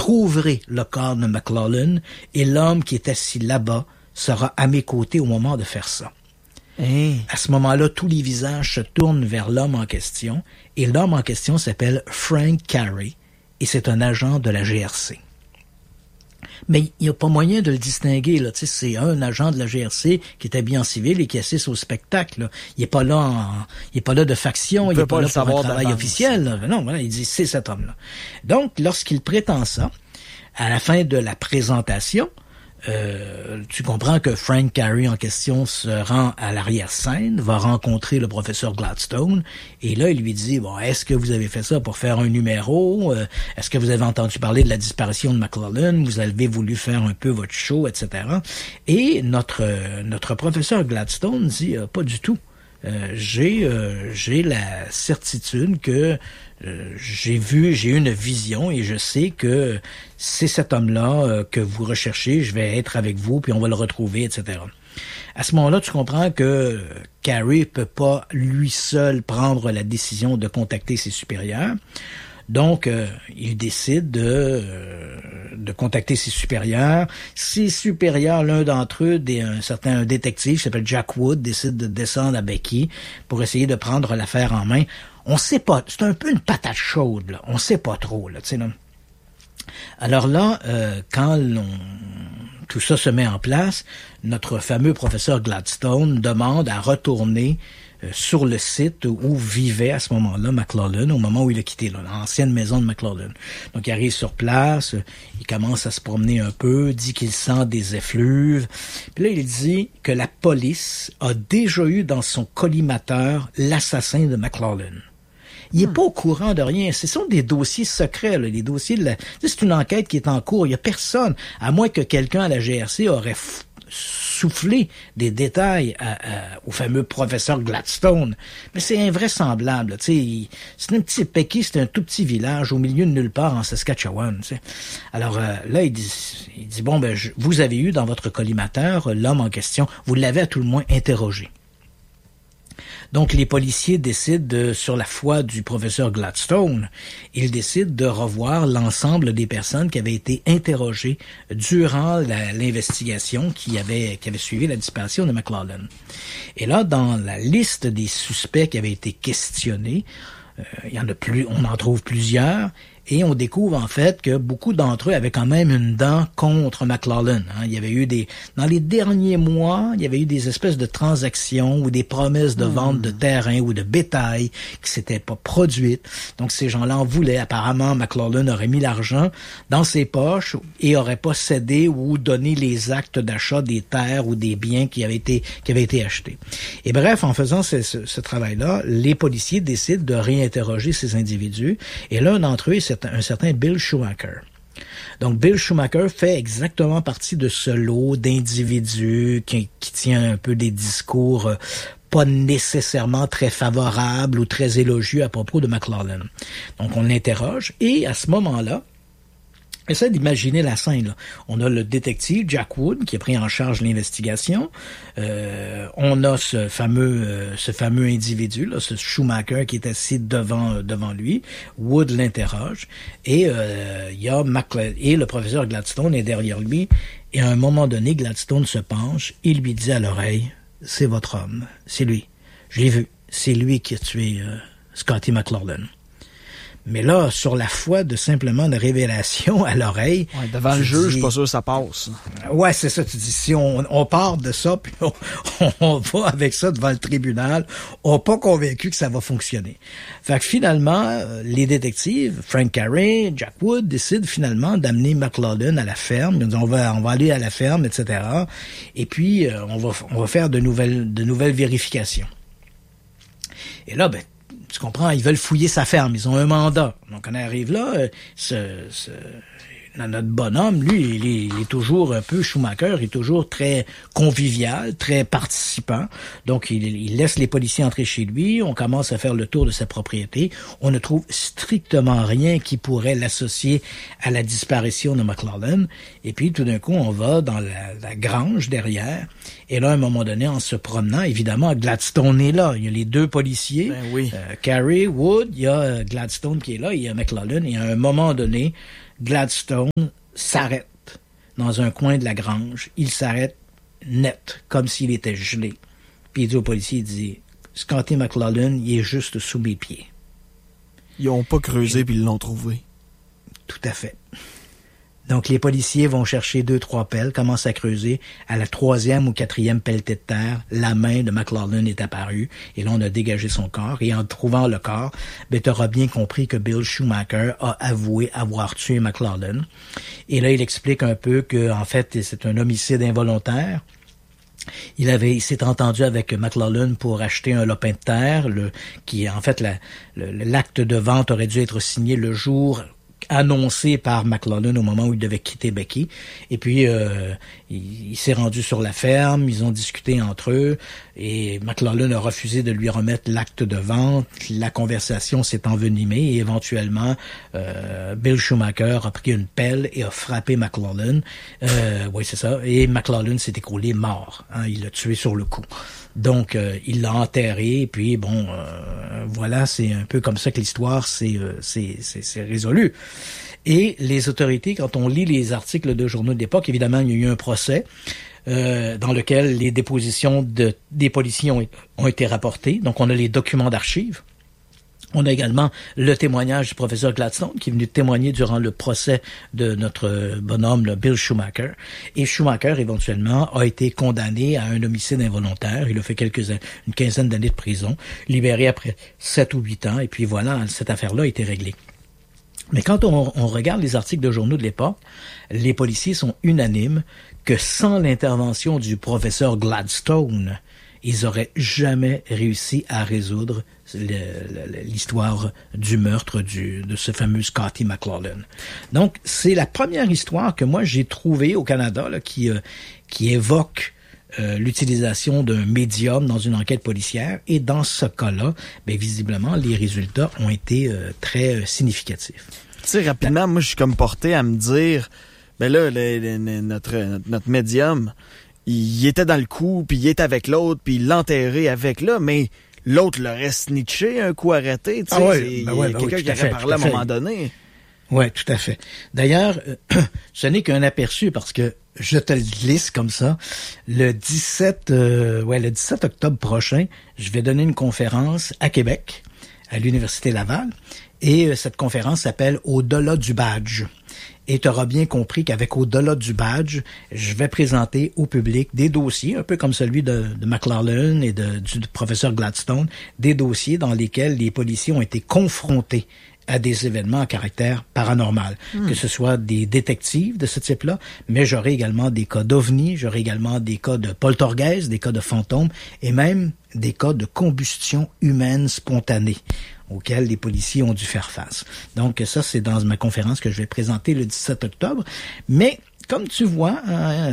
trouverez le corps de McLaughlin et l'homme qui est assis là-bas sera à mes côtés au moment de faire ça. Hey. À ce moment-là, tous les visages se tournent vers l'homme en question, et l'homme en question s'appelle Frank Carey, et c'est un agent de la GRC. Mais il n'y a pas moyen de le distinguer, là. Tu sais, c'est un agent de la GRC qui est habillé en civil et qui assiste au spectacle, là. Il n'est pas là de faction, il n'est pas là pour un travail officiel, là. Non, voilà, il dit, c'est cet homme-là. Donc, lorsqu'il prétend ça, à la fin de la présentation, tu comprends que Frank Carey en question se rend à l'arrière-scène, va rencontrer le professeur Gladstone, et là, il lui dit, bon, est-ce que vous avez fait ça pour faire un numéro? Est-ce que vous avez entendu parler de la disparition de McLaughlin? Vous avez voulu faire un peu votre show, etc. Et notre professeur Gladstone dit, pas du tout. J'ai la certitude que j'ai eu une vision et je sais que c'est cet homme-là que vous recherchez, je vais être avec vous, puis on va le retrouver, etc. À ce moment-là, tu comprends que Carey peut pas lui seul prendre la décision de contacter ses supérieurs. Donc, il décide de contacter ses supérieurs. Ses supérieurs, l'un d'entre eux, un détective qui s'appelle Jack Wood, décide de descendre à Becky pour essayer de prendre l'affaire en main. On sait pas, c'est un peu une patate chaude, là. On sait pas trop, là, tu sais, là. Alors là, quand tout ça se met en place, notre fameux professeur Gladstone demande à retourner sur le site où vivait à ce moment-là McLaughlin, au moment où il a quitté l'ancienne maison de McLaughlin. Donc il arrive sur place, il commence à se promener un peu, dit qu'il sent des effluves. Puis là, il dit que la police a déjà eu dans son collimateur l'assassin de McLaughlin. Il est pas au courant de rien. Ce sont des dossiers secrets, là, les dossiers de la... C'est une enquête qui est en cours. Il y a personne, à moins que quelqu'un à la GRC aurait soufflé des détails au fameux professeur Gladstone. Mais c'est invraisemblable. C'est un petit Pecky, c'est un tout petit village au milieu de nulle part en Saskatchewan. T'sais. Alors là, il dit bon, ben vous avez eu dans votre collimateur l'homme en question. Vous l'avez à tout le moins interrogé. Donc, les policiers décident, sur la foi du professeur Gladstone, ils décident de revoir l'ensemble des personnes qui avaient été interrogées durant l'investigation qui avait suivi la disparition de McLaughlin. Et là, dans la liste des suspects qui avaient été questionnés, on en trouve plusieurs, et on découvre en fait que beaucoup d'entre eux avaient quand même une dent contre McLaughlin. Il y avait eu dans les derniers mois, il y avait eu des espèces de transactions ou des promesses de vente de terrain ou de bétail qui s'étaient pas produites. Donc ces gens-là en voulaient. Apparemment, McLaughlin aurait mis l'argent dans ses poches et aurait pas cédé ou donné les actes d'achat des terres ou des biens qui avaient été achetés. Et bref, en faisant ce travail-là, les policiers décident de réinterroger ces individus. Et l'un d'entre eux, c'est un certain Bill Schumacher. Donc, Bill Schumacher fait exactement partie de ce lot d'individus qui tient un peu des discours pas nécessairement très favorables ou très élogieux à propos de McLaughlin. Donc, on l'interroge et à ce moment-là, essaie d'imaginer la scène, là. On a le détective Jack Wood qui a pris en charge l'investigation. On a ce fameux individu, là, ce Schumacher qui est assis devant lui. Wood l'interroge et il y a et le professeur Gladstone est derrière lui. Et à un moment donné, Gladstone se penche et lui dit à l'oreille, c'est votre homme, c'est lui. Je l'ai vu, c'est lui qui a tué Scotty McLaughlin. Mais là, sur la foi de simplement de révélation à l'oreille... Ouais, devant le juge, je suis pas sûr que ça passe. Ouais, c'est ça. Tu dis, si on part de ça, puis on va avec ça devant le tribunal, on n'est pas convaincu que ça va fonctionner. Fait que finalement, les détectives, Frank Carey, Jack Wood, décident finalement d'amener McLaughlin à la ferme. Ils disent, on va aller à la ferme, etc. Et puis, on va faire de nouvelles vérifications. Et là, tu comprends, ils veulent fouiller sa ferme, ils ont un mandat. Donc on arrive là, notre bonhomme, lui, il est toujours un peu Schumacher, il est toujours très convivial, très participant. Donc il laisse les policiers entrer chez lui, on commence à faire le tour de sa propriété. On ne trouve strictement rien qui pourrait l'associer à la disparition de McLaughlin. Et puis tout d'un coup, on va dans la grange derrière. Et là, à un moment donné, en se promenant, évidemment, Gladstone est là. Il y a les deux policiers, oui. Carey, Wood, il y a Gladstone qui est là, il y a McLaughlin. Et à un moment donné, Gladstone s'arrête dans un coin de la grange. Il s'arrête net, comme s'il était gelé. Puis il dit au policier, il dit, Scotty McLaughlin, il est juste sous mes pieds. Ils n'ont pas creusé puis ils l'ont trouvé. Tout à fait. Donc, les policiers vont chercher 2-3 pelles, commencent à creuser. À la 3e ou 4e pelletée de terre, la main de McLaughlin est apparue. Et là, on a dégagé son corps. Et en trouvant le corps, tu auras bien compris que Bill Schumacher a avoué avoir tué McLaughlin. Et là, il explique un peu que, en fait, c'est un homicide involontaire. Il s'est entendu avec McLaughlin pour acheter un lopin de terre, qui, en fait, l'acte de vente aurait dû être signé le jour annoncé par McLaughlin au moment où il devait quitter Becky. Et puis, il s'est rendu sur la ferme, ils ont discuté entre eux, et McLaughlin a refusé de lui remettre l'acte de vente. La conversation s'est envenimée, et éventuellement, Bill Schumacher a pris une pelle et a frappé McLaughlin. Oui, c'est ça. Et McLaughlin s'est écroulé mort. Hein, il l'a tué sur le coup. Donc, il l'a enterré, et puis, bon, voilà, c'est un peu comme ça que l'histoire s'est résolue. Et les autorités, quand on lit les articles de journaux d'époque, évidemment, il y a eu un procès dans lequel les dépositions des policiers ont été rapportées. Donc, on a les documents d'archives. On a également le témoignage du professeur Gladstone qui est venu témoigner durant le procès de notre bonhomme, le Bill Schumacher. Et Schumacher, éventuellement, a été condamné à un homicide involontaire. Il a fait une quinzaine d'années de prison, libéré après 7 ou 8 ans. Et puis voilà, cette affaire-là a été réglée. Mais quand on regarde les articles de journaux de l'époque, les policiers sont unanimes que sans l'intervention du professeur Gladstone, ils auraient jamais réussi à résoudre l'histoire du meurtre de ce fameux Scotty McLaughlin. Donc, c'est la première histoire que moi j'ai trouvée au Canada là, qui évoque l'utilisation d'un médium dans une enquête policière. Et dans ce cas-là, bien, visiblement, les résultats ont été très significatifs. Tu sais, rapidement, moi, je suis comme porté à me dire, ben là, notre médium, il était dans le coup, puis il était avec l'autre, puis il l'enterrait avec là, mais l'autre l'aurait snitché, un coup arrêté. Tu sais, quelqu'un qui aurait parlé à un moment donné. Oui, tout à fait. D'ailleurs, ce n'est qu'un aperçu parce que je te le glisse comme ça. Le 17 octobre prochain, je vais donner une conférence à Québec, à l'Université Laval, et cette conférence s'appelle « Au-delà du badge ». Et tu auras bien compris qu'avec Au-delà du badge, je vais présenter au public des dossiers, un peu comme celui de McLaughlin et du professeur Gladstone, des dossiers dans lesquels les policiers ont été confrontés à des événements à caractère paranormal, que ce soit des détectives de ce type-là, mais j'aurai également des cas d'ovnis, j'aurai également des cas de poltergeist, des cas de fantômes, et même des cas de combustion humaine spontanée auxquels les policiers ont dû faire face. Donc ça, c'est dans ma conférence que je vais présenter le 17 octobre, mais comme tu vois, hein,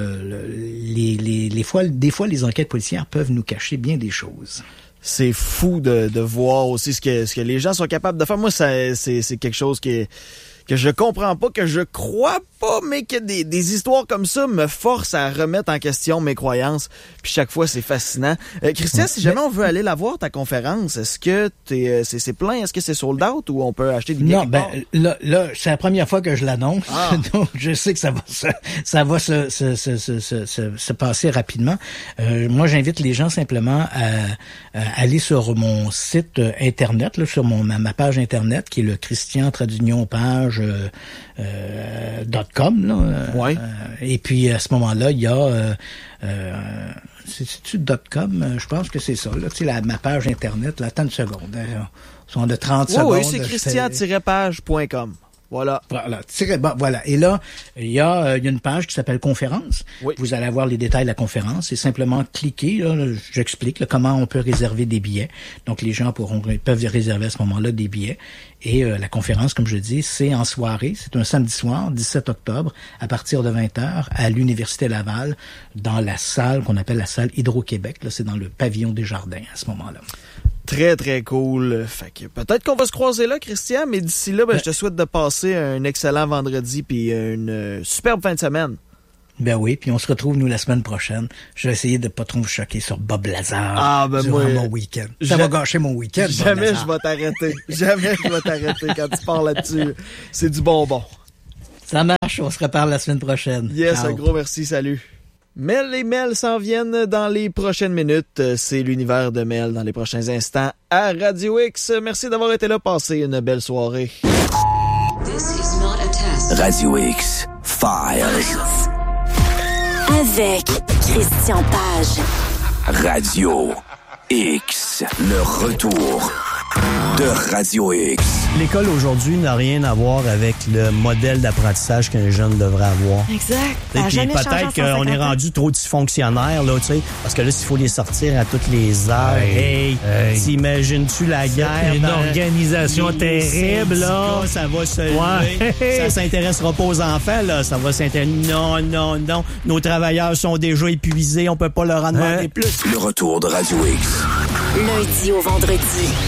des fois, les enquêtes policières peuvent nous cacher bien des choses. C'est fou de voir aussi ce que les gens sont capables de faire. Moi, c'est quelque chose que je comprends pas, que je crois pas, mais que des histoires comme ça me forcent à remettre en question mes croyances. Puis chaque fois, c'est fascinant. Christian, si jamais on veut aller la voir, ta conférence, est-ce que c'est plein? Est-ce que c'est sold out ou on peut acheter des billets? Non, là, c'est la première fois que je l'annonce. Ah. Donc, je sais que ça va se passer rapidement. Moi, j'invite les gens simplement à aller sur mon site Internet, là, sur ma page Internet, qui est le christiantradunionpage.com. Ouais. Et puis, à ce moment-là, il y a... c'est-tu .com? Je pense que c'est ça. Là, tu sais, ma page Internet, là, attends une seconde. On a 30 secondes. Oui, c'est christian-page.com. Voilà. Voilà. Et là, il y a une page qui s'appelle Conférence. Oui. Vous allez avoir les détails de la conférence. C'est simplement cliquer. Là, j'explique comment on peut réserver des billets. Donc, les gens peuvent réserver à ce moment-là des billets. Et la conférence, comme je dis, c'est en soirée. C'est un samedi soir, 17 octobre, à partir de 20h, à l'Université Laval, dans la salle qu'on appelle la salle Hydro-Québec. Là, c'est dans le pavillon des Jardins à ce moment-là. Très, très cool. Fait que peut-être qu'on va se croiser là, Christian, mais d'ici là, je te souhaite de passer un excellent vendredi puis une superbe fin de semaine. Ben oui, puis on se retrouve, nous, la semaine prochaine. Je vais essayer de pas trop vous choquer sur Bob Lazar durant mon week-end. Ça va gâcher mon week-end, Jamais je vais t'arrêter. Jamais je vais t'arrêter quand tu parles là-dessus. C'est du bonbon. Ça marche, on se reparle la semaine prochaine. Yes, Ciao. un gros merci, salut. Mel et Mel s'en viennent dans les prochaines minutes. C'est l'univers de Mel dans les prochains instants à Radio X. Merci d'avoir été là. Passez une belle soirée. Radio X Files. Avec Christian Page. Radio X. Le retour de Radio X. L'école aujourd'hui n'a rien à voir avec le modèle d'apprentissage qu'un jeune devrait avoir. Exact. Et puis peut-être qu'on est rendu trop dysfonctionnaire, là, tu sais, parce que là, s'il faut les sortir à toutes les heures, t'imagines-tu la guerre? Une organisation terrible, là. Ça va se lever. Ça s'intéressera pas aux enfants, là. Ça va s'intéresser. Non. Nos travailleurs sont déjà épuisés. On peut pas leur en demander plus. Le retour de Radio X. Lundi au vendredi,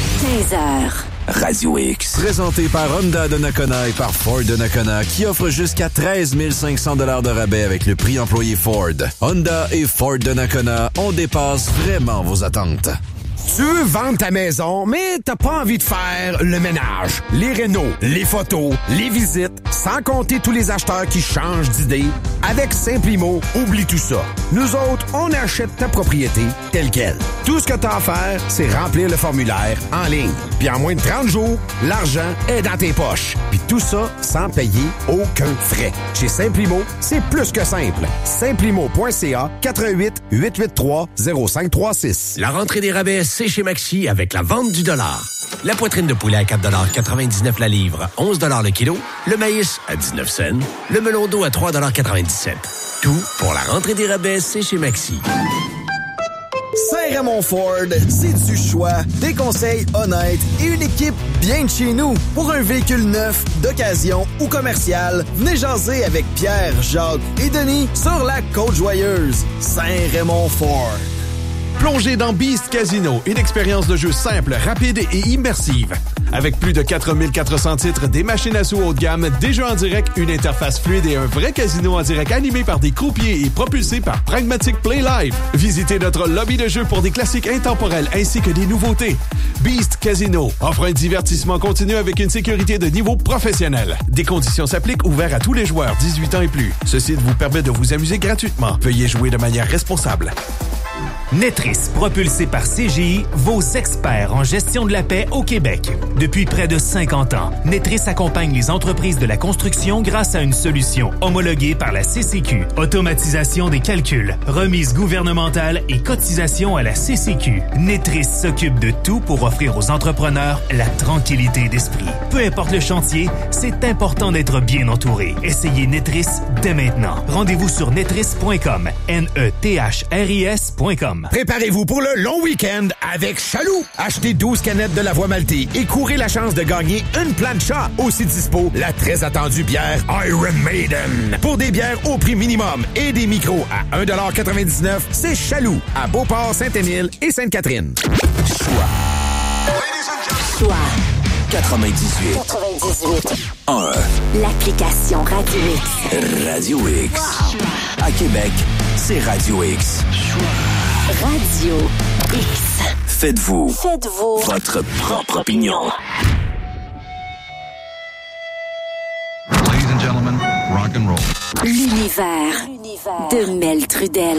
15h. Radio X. Présenté par Honda de Nakona et par Ford de Nakona, qui offre jusqu'à 13 500 $ de rabais avec le prix employé Ford. Honda et Ford de Nakona, on dépasse vraiment vos attentes. Tu veux vendre ta maison, mais t'as pas envie de faire le ménage, les rénaux, les photos, les visites, sans compter tous les acheteurs qui changent d'idée. Avec Simplimo, oublie tout ça. Nous autres, on achète ta propriété telle quelle. Tout ce que t'as à faire, c'est remplir le formulaire en ligne. Puis en moins de 30 jours, l'argent est dans tes poches. Puis tout ça sans payer aucun frais. Chez Simplimo, c'est plus que simple. Simplimo.ca 88 883 0536. La rentrée des rabais, c'est chez Maxi avec la vente du dollar. La poitrine de poulet à 4,99 $ la livre, 11 $ le kilo. Le maïs à 19 cents. Le melon d'eau à 3,97 $. Tout pour la rentrée des rabais, c'est chez Maxi. Saint-Raymond Ford, c'est du choix, des conseils honnêtes et une équipe bien de chez nous. Pour un véhicule neuf, d'occasion ou commercial, venez jaser avec Pierre, Jacques et Denis sur la Côte-Joyeuse. Saint-Raymond Ford. Plongez dans Beast Casino, une expérience de jeu simple, rapide et immersive. Avec plus de 4400 titres, des machines à sous haut de gamme, des jeux en direct, une interface fluide et un vrai casino en direct animé par des croupiers et propulsé par Pragmatic Play Live. Visitez notre lobby de jeu pour des classiques intemporels ainsi que des nouveautés. Beast Casino offre un divertissement continu avec une sécurité de niveau professionnel. Des conditions s'appliquent, ouverts à tous les joueurs 18 ans et plus. Ce site vous permet de vous amuser gratuitement. Veuillez jouer de manière responsable. Netris, propulsé par CGI, vos experts en gestion de la paix au Québec. Depuis près de 50 ans, Netris accompagne les entreprises de la construction grâce à une solution homologuée par la CCQ. Automatisation des calculs, remise gouvernementale et cotisation à la CCQ. Netris s'occupe de tout pour offrir aux entrepreneurs la tranquillité d'esprit. Peu importe le chantier, c'est important d'être bien entouré. Essayez Netris dès maintenant. Rendez-vous sur netris.com, netris.com. Préparez-vous pour le long week-end avec Chaloux. Achetez 12 canettes de la Voie maltais et courez la chance de gagner une plancha. Aussi dispo, la très attendue bière Iron Maiden. Pour des bières au prix minimum et des micros à 1,99 $, c'est Chaloux à Beauport, Saint-Émile et Sainte-Catherine. Choix 98. 1. L'application Radio X. Radio X. À Québec, c'est Radio X. Radio X. Faites-vous votre propre opinion. Ladies and gentlemen, rock and roll. L'univers de Mel Trudel.